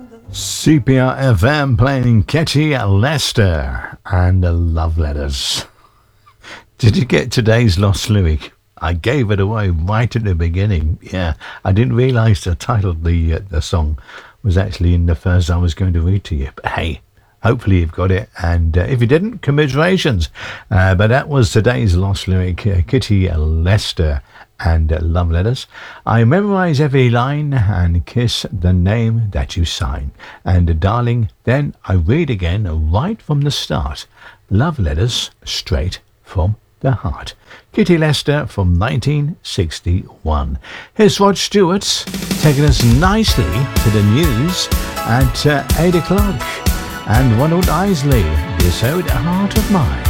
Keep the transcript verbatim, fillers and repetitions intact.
C P R F M playing Katie Lester and the Love Letters. Did you get today's lost lyric? I gave it away right at the beginning. Yeah, I didn't realise the title of the, uh, the song was actually in the first I was going to read to you. But hey, hopefully you've got it. And uh, if you didn't, commiserations. Uh, but that was today's lost lyric, uh, Katie Lester and uh, Love Letters. I memorize every line and kiss the name that you sign. And uh, darling, then I read again right from the start. Love Letters straight from the heart. Katie Lester from nineteen sixty-one. Here's Rod Stewart taking us nicely to the news at uh, eight o'clock. And Ronald Isley, this ode, Heart of Mine.